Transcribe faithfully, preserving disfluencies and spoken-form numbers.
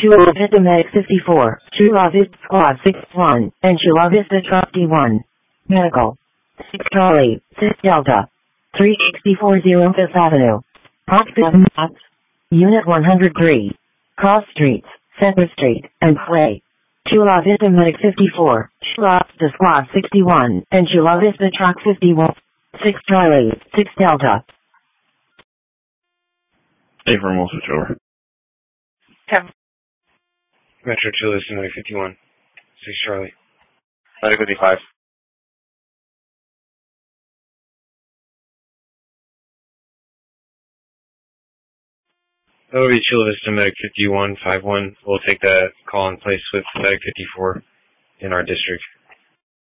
Chula Vista Medic fifty-four, Chula Vista Squad sixty-one, and Chula Vista Truck D one. Medical. six Charlie, six Delta. three sixty-four zero Fifth Avenue. Proximity. Unit one hundred three. Cross Streets, Center Street, and Clay. Chula Vista Medic fifty-four, Chula Vista Squad sixty-one, and Chula Vista Truck fifty-one. six Charlie, six Delta. A firm will switch over. ten. Metro Chula Vista Medic fifty-one, six Charlie. Medic fifty-five. That would be Chula Vista Medic fifty-one, five one. We'll take that call in place with Medic fifty-four in our district.